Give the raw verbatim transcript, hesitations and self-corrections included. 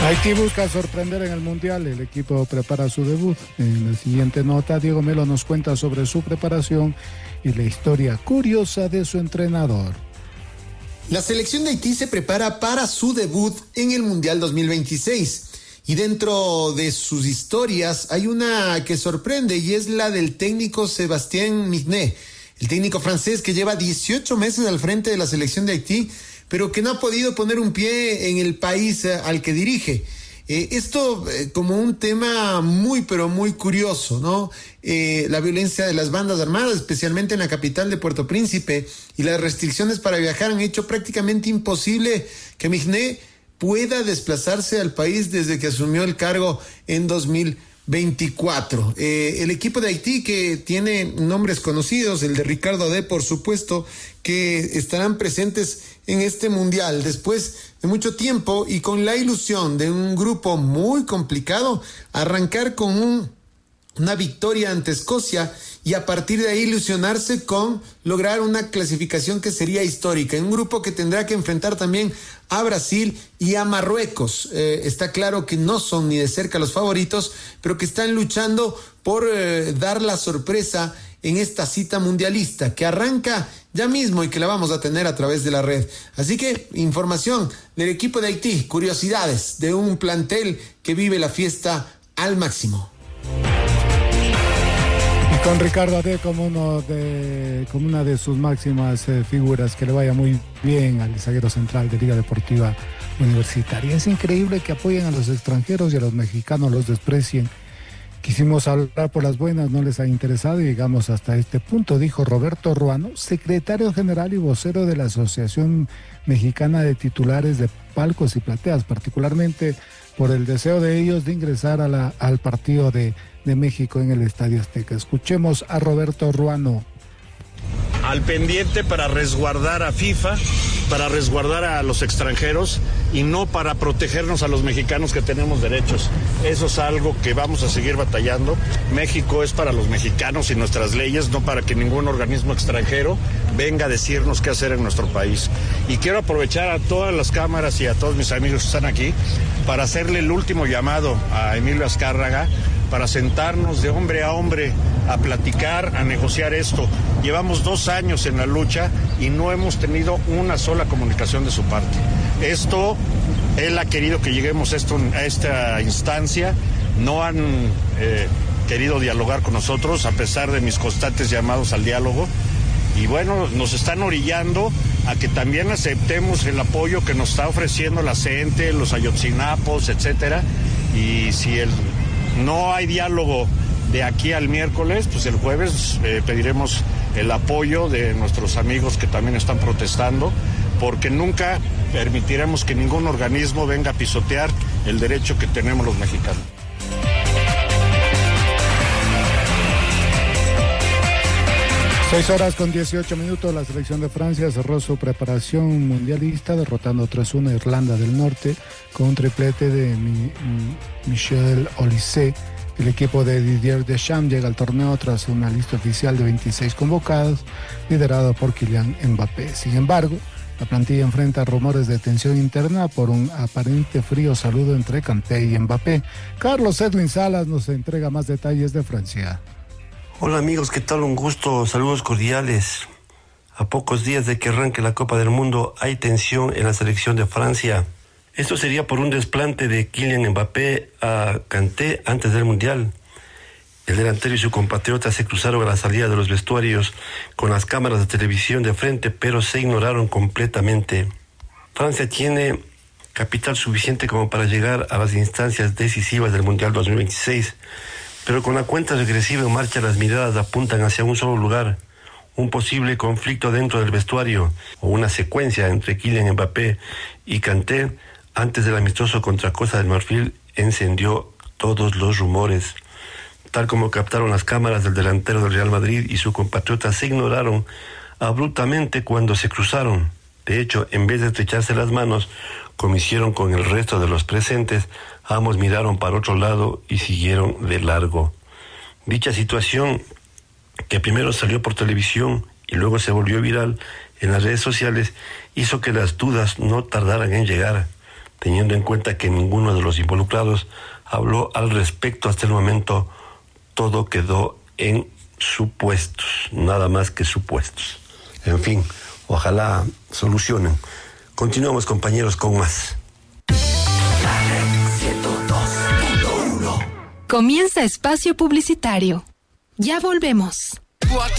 Haití busca sorprender en el Mundial. El equipo prepara su debut. En la siguiente nota, Diego Melo nos cuenta sobre su preparación y la historia curiosa de su entrenador. La selección de Haití se prepara para su debut en el Mundial dos mil veintiséis. Y dentro de sus historias hay una que sorprende y es la del técnico Sébastien Mignet, el técnico francés que lleva dieciocho meses al frente de la selección de Haití, pero que no ha podido poner un pie en el país eh, al que dirige. Eh, esto eh, como un tema muy, pero muy curioso, ¿no? Eh, la violencia de las bandas armadas, especialmente en la capital de Puerto Príncipe, y las restricciones para viajar han hecho prácticamente imposible que Mignet pueda desplazarse al país desde que asumió el cargo en dos mil veinticuatro. Eh, el equipo de Haití, que tiene nombres conocidos, el de Ricardo Adé, por supuesto, que estarán presentes en este mundial después de mucho tiempo y con la ilusión de un grupo muy complicado, arrancar con un, una victoria ante Escocia y a partir de ahí ilusionarse con lograr una clasificación que sería histórica, en un grupo que tendrá que enfrentar también a Brasil y a Marruecos. Eh, está claro que no son ni de cerca los favoritos, pero que están luchando por eh, dar la sorpresa en esta cita mundialista que arranca ya mismo y que la vamos a tener a través de la red. Así que información del equipo de Haití, curiosidades de un plantel que vive la fiesta al máximo. Y con Ricardo Adé como, uno de, como una de sus máximas eh, figuras, que le vaya muy bien al zaguero central de Liga Deportiva Universitaria. Es increíble que apoyen a los extranjeros y a los mexicanos los desprecien. Quisimos hablar por las buenas, no les ha interesado y llegamos hasta este punto, dijo Roberto Ruano, secretario general y vocero de la Asociación Mexicana de Titulares de Palcos y Plateas, particularmente por el deseo de ellos de ingresar a la, al partido de, de México en el Estadio Azteca. Escuchemos a Roberto Ruano. Al pendiente para resguardar a FIFA, para resguardar a los extranjeros y no para protegernos a los mexicanos que tenemos derechos. Eso es algo que vamos a seguir batallando. México es para los mexicanos y nuestras leyes, no para que ningún organismo extranjero venga a decirnos qué hacer en nuestro país. Y quiero aprovechar a todas las cámaras y a todos mis amigos que están aquí para hacerle el último llamado a Emilio Azcárraga para sentarnos de hombre a hombre a platicar, a negociar esto. Llevamos dos años en la lucha y no hemos tenido una sola comunicación de su parte. Esto, él ha querido que lleguemos a, esto, a esta instancia, no han eh, querido dialogar con nosotros a pesar de mis constantes llamados al diálogo. Y bueno, nos están orillando a que también aceptemos el apoyo que nos está ofreciendo la C E N T E, los Ayotzinapos, etcétera. Y si el, no hay diálogo de aquí al miércoles, pues el jueves eh, pediremos el apoyo de nuestros amigos que también están protestando, porque nunca permitiremos que ningún organismo venga a pisotear el derecho que tenemos los mexicanos. Seis horas con dieciocho minutos, la selección de Francia cerró su preparación mundialista derrotando tres uno a Irlanda del Norte con un triplete de Mi, Michel Olise. El equipo de Didier Deschamps llega al torneo tras una lista oficial de veintiséis convocados, liderado por Kylian Mbappé. Sin embargo, la plantilla enfrenta rumores de tensión interna por un aparente frío saludo entre Kanté y Mbappé. Carlos Edwin Salas nos entrega más detalles de Francia. Hola amigos, ¿qué tal? Un gusto, saludos cordiales. A pocos días de que arranque la Copa del Mundo hay tensión en la selección de Francia. Esto sería por un desplante de Kylian Mbappé a Kanté antes del Mundial. El delantero y su compatriota se cruzaron a la salida de los vestuarios con las cámaras de televisión de frente, pero se ignoraron completamente. Francia tiene capital suficiente como para llegar a las instancias decisivas del Mundial dos mil veintiséis, pero con la cuenta regresiva en marcha las miradas apuntan hacia un solo lugar, un posible conflicto dentro del vestuario o una secuencia entre Kylian Mbappé y Kanté. Antes del amistoso contra Costa del Marfil encendió todos los rumores. Tal como captaron las cámaras del delantero del Real Madrid y su compatriota se ignoraron abruptamente cuando se cruzaron. De hecho, en vez de estrecharse las manos, como hicieron con el resto de los presentes, ambos miraron para otro lado y siguieron de largo. Dicha situación, que primero salió por televisión y luego se volvió viral en las redes sociales, hizo que las dudas no tardaran en llegar. teniendo en cuenta que ninguno de los involucrados habló al respecto. Hasta el momento todo quedó en supuestos, nada más que supuestos. En fin, ojalá solucionen. Continuamos, compañeros, con más. Comienza espacio publicitario. Ya volvemos.